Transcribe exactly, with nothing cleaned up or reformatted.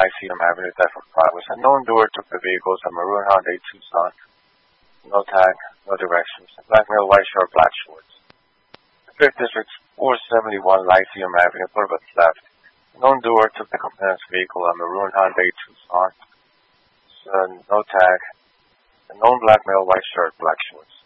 Lyceum Avenue, Deptford Progress. Unknown doer took the vehicles, a maroon Hyundai Tucson, no tag, no directions, black male, white shirt, black shorts. Fifth District, four seventy-one Lyceum Avenue, quarter bus left. Unknown doer took the complainant's vehicle, a maroon Hyundai Tucson, so no tag, a known black male, white shirt, black shorts.